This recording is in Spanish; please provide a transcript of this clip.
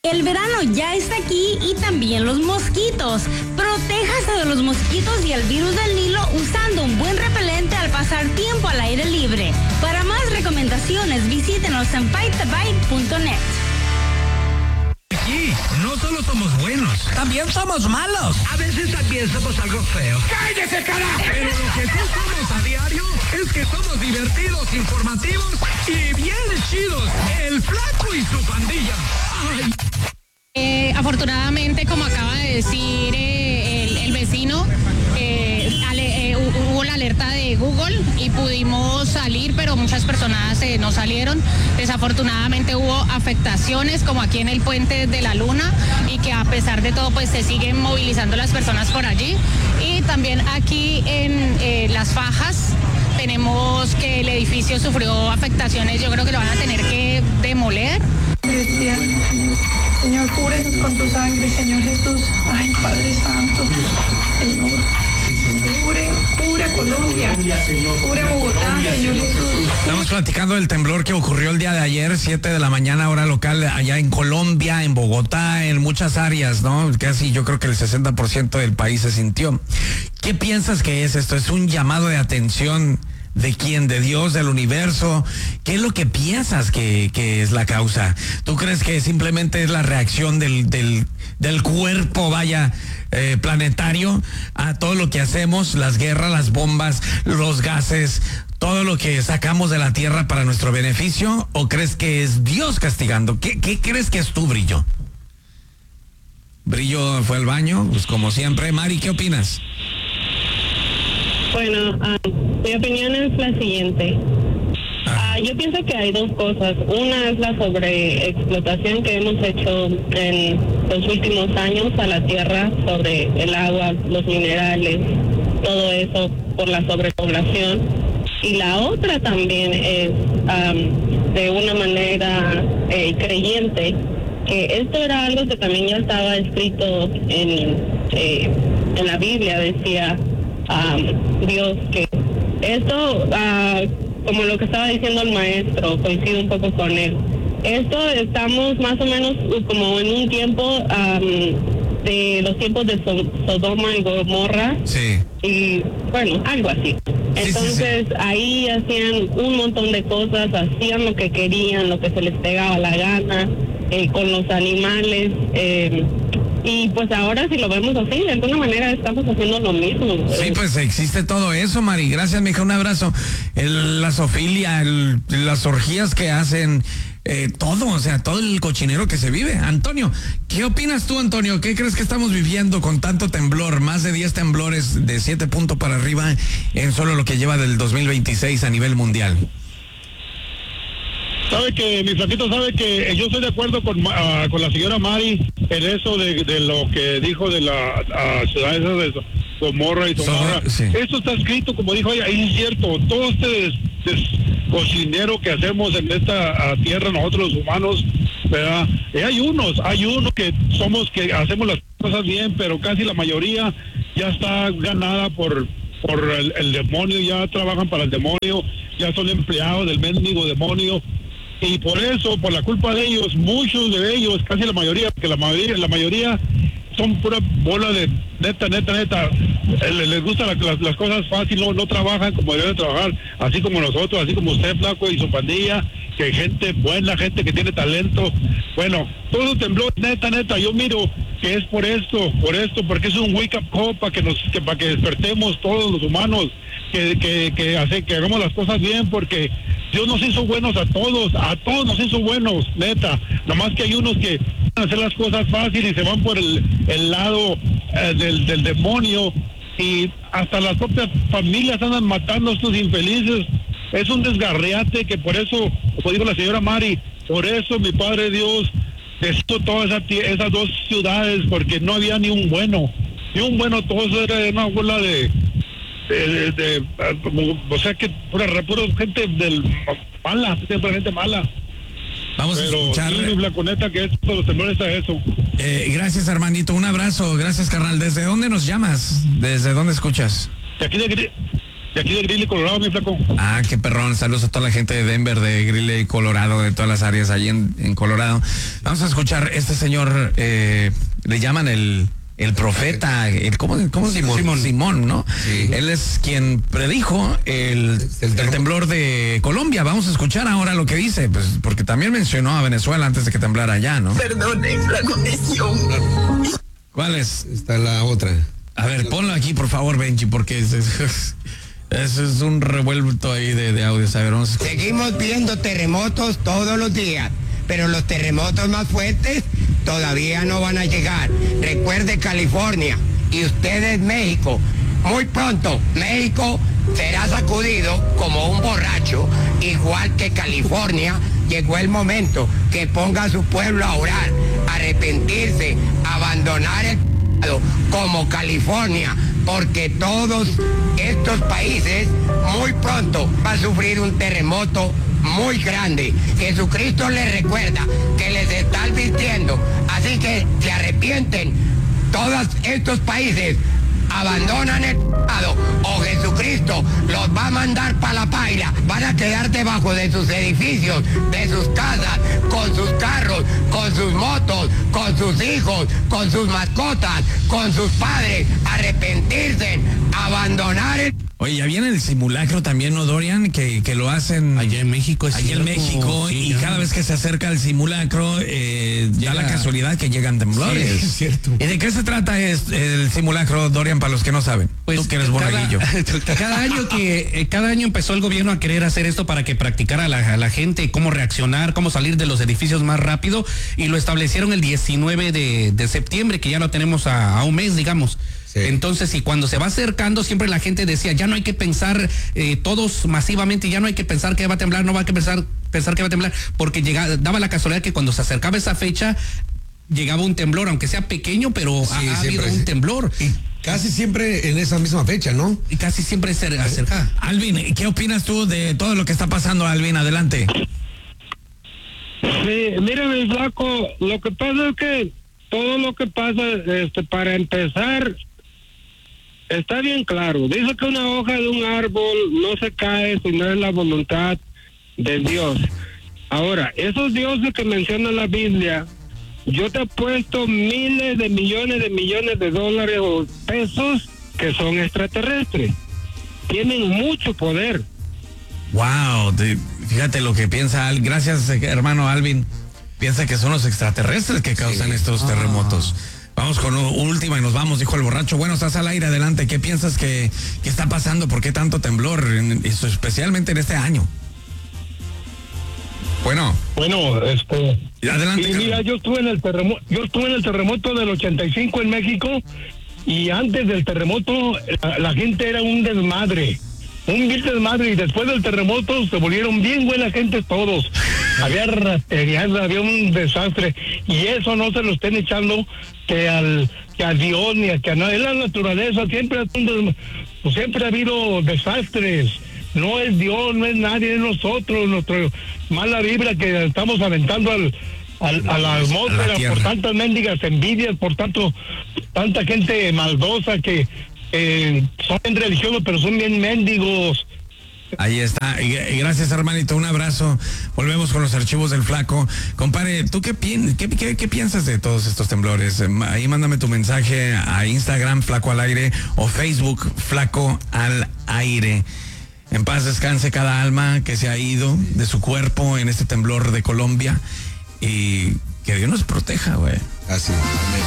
El verano ya está aquí y también los mosquitos. Protéjase de los mosquitos y el virus del Nilo usando un buen repelente al pasar tiempo al aire libre. Para más recomendaciones, visítenos en bitethebite.net. Aquí no solo somos buenos, también somos malos. A veces también somos algo feos. ¡Cállese, carajo! Pero lo que sí somos a diario es que somos divertidos, informativos y bien chidos. El Flaco y su pandilla. ¡Ay! Afortunadamente, como acaba de decir el vecino, hubo la alerta de Google y pudimos salir, pero muchas personas no salieron. Desafortunadamente hubo afectaciones, como aquí en el puente de la Luna, y que a pesar de todo pues se siguen movilizando las personas por allí. Y también aquí en Las Fajas tenemos que el edificio sufrió afectaciones. Yo creo que lo van a tener que demoler. Cristian, Señor, cúbrenos con tu sangre, Señor Jesús. Ay, Padre Santo, Señor, cubre a Colombia, cubre a Bogotá, Señor Jesús. Estamos platicando del temblor que ocurrió el día de ayer, 7 de la mañana, hora local, allá en Colombia, en Bogotá, en muchas áreas, ¿no? Casi yo creo que el 60% del país se sintió. ¿Qué piensas que es esto? ¿Es un llamado de atención de quién? ¿De Dios, del universo? ¿Qué es lo que piensas que es la causa? ¿Tú crees que simplemente es la reacción del cuerpo, planetario, a todo lo que hacemos, las guerras, las bombas, los gases, todo lo que sacamos de la tierra para nuestro beneficio? ¿O crees que es Dios castigando? ¿Qué crees que es tu Brillo? Brillo fue al baño, pues como siempre. Mari, ¿qué opinas? Bueno, mi opinión es la siguiente. Yo pienso que hay dos cosas. Una es la sobreexplotación que hemos hecho en los últimos años a la tierra, sobre el agua, los minerales, todo eso por la sobrepoblación. Y la otra también es de una manera creyente, que esto era algo que también ya estaba escrito en la Biblia. Decía Dios que esto, como lo que estaba diciendo el maestro, coincido un poco con él. Esto estamos más o menos como en un tiempo de los tiempos de Sodoma y Gomorra. Sí. Y bueno, algo así. Entonces sí. Ahí hacían un montón de cosas, hacían lo que querían, lo que se les pegaba la gana, con los animales. Y pues ahora, si lo vemos así, de alguna manera estamos haciendo lo mismo. Sí, pues existe todo eso, Mari. Gracias, mija, un abrazo. La zoofilia, las orgías que hacen, todo, o sea, todo el cochinero que se vive. Antonio, ¿qué opinas tú, Antonio? ¿Qué crees que estamos viviendo con tanto temblor? Más de 10 temblores de 7 puntos para arriba en solo lo que lleva del 2026 a nivel mundial. Sabe que, mi flaquito, sabe que yo estoy de acuerdo con la señora Mari en eso de lo que dijo de la ciudad esa de Gomorra y Sodoma. Sí. Esto está escrito, como dijo ella, y es cierto, todo este cocinero que hacemos en esta tierra, nosotros los humanos, ¿verdad? Hay unos que hacemos las cosas bien, pero casi la mayoría ya está ganada por el demonio, ya trabajan para el demonio, ya son empleados del mendigo demonio. Y por eso, por la culpa de ellos, muchos de ellos, casi la mayoría, porque la mayoría son pura bola de neta, les gustan las cosas fáciles, no trabajan como deben trabajar, así como nosotros, así como usted, Flaco, y su pandilla, que gente buena, gente que tiene talento. Bueno, todo tembló, neta, yo miro que es por esto, porque es un wake up call para que despertemos todos los humanos, que hagamos las cosas bien, porque Dios nos hizo buenos a todos nos hizo buenos, neta. Nomás que hay unos que van a hacer las cosas fáciles y se van por el lado del demonio, y hasta las propias familias andan matando a estos infelices. Es un desgarriate que por eso, como dijo la señora Mari, por eso mi Padre Dios destruyó todas esas dos ciudades, porque no había ni un bueno, todo eso era una bola o sea que pura gente gente mala. Vamos a escuchar. Sí, la coneta que esto, los temblores a eso. Gracias, hermanito, un abrazo, gracias, carnal. ¿Desde dónde nos llamas? ¿Desde dónde escuchas? De de aquí de Greeley, Colorado, mi flaco. Ah, qué perrón. Saludos a toda la gente de Denver, de Greeley, Colorado, de todas las áreas allí en Colorado. Vamos a escuchar, este señor, le llaman el profeta, ¿cómo Simón, ¿no? Sí. Él es quien predijo el temblor de Colombia. Vamos a escuchar ahora lo que dice, pues porque también mencionó a Venezuela antes de que temblara allá, ¿no? Perdonen la condición. ¿Cuál es? Está la otra. A ver, ponlo aquí, por favor, Benji, porque es un revuelto ahí de audios. A ver, vamos a escuchar. Seguimos viendo terremotos todos los días, pero los terremotos más fuertes todavía no van a llegar. Recuerde California y ustedes México. Muy pronto México será sacudido como un borracho, igual que California. Llegó el momento que ponga a su pueblo a orar, arrepentirse, abandonar el como California, porque todos estos países muy pronto va a sufrir un terremoto muy grande. Jesucristo les recuerda que les está advirtiendo, así que se arrepienten todos estos países, abandonan el pecado, o Jesucristo los va a mandar para la paila. Van a quedar debajo de sus edificios, de sus casas, con sus carros, con sus motos, con sus hijos, con sus mascotas, con sus padres. Arrepentirse, abandonar el... Oye, ya viene el simulacro también, ¿no, Dorian? Que lo hacen allá en México. Allá en México, sí, y cada vez que se acerca el simulacro, da la casualidad que llegan temblores. Sí, es cierto. ¿Y de qué se trata el simulacro, Dorian, para los que no saben? Pues, tú que eres borreguillo. Cada año empezó el gobierno a querer hacer esto para que practicara a la gente cómo reaccionar, cómo salir de los edificios más rápido, y lo establecieron el 19 de septiembre, que ya lo tenemos a un mes, digamos. Sí. Entonces, y cuando se va acercando, siempre la gente decía, ya no hay que pensar todos masivamente, ya no hay que pensar que va a temblar, no va a pensar que va a temblar, porque daba la casualidad que cuando se acercaba esa fecha, llegaba un temblor, aunque sea pequeño, pero sí, ha habido un temblor. Y casi siempre en esa misma fecha, ¿no? Y casi siempre se acerca. Alvin, ¿qué opinas tú de todo lo que está pasando, Alvin? Adelante. Sí, mira, mi flaco, lo que pasa es que todo lo que pasa, para empezar, está bien claro. Dice que una hoja de un árbol no se cae si no es la voluntad de Dios. Ahora, esos dioses que menciona la Biblia, yo te apuesto miles de millones de dólares o pesos que son extraterrestres. Tienen mucho poder. Wow, fíjate lo que piensa gracias, hermano Alvin. Piensa que son los extraterrestres que causan estos terremotos. Vamos con última y nos vamos, dijo el borracho. Bueno, estás al aire, adelante. ¿Qué piensas que está pasando? ¿Por qué tanto temblor? Especialmente en este año. Bueno, adelante. Y mira, yo estuve en el terremoto del 85 en México, y antes del terremoto la gente era un desmadre, y después del terremoto se volvieron bien buena gente todos. Había raterías, había un desastre, y eso no se lo estén echando que a Dios ni a nadie. Es la naturaleza, siempre ha habido desastres. No es Dios, no es nadie, es nosotros, nuestra mala vibra que estamos aventando a la atmósfera por tantas mendigas envidias, por tanta gente maldosa que son bien religiosos, pero son bien mendigos. Ahí está. Gracias, hermanito. Un abrazo. Volvemos con los archivos del Flaco. Compadre, ¿tú qué piensas de todos estos temblores? Ahí mándame tu mensaje a Instagram, Flaco al Aire, o Facebook, Flaco al Aire. En paz descanse cada alma que se ha ido de su cuerpo en este temblor de Colombia, y que Dios nos proteja, güey. Así. Amén.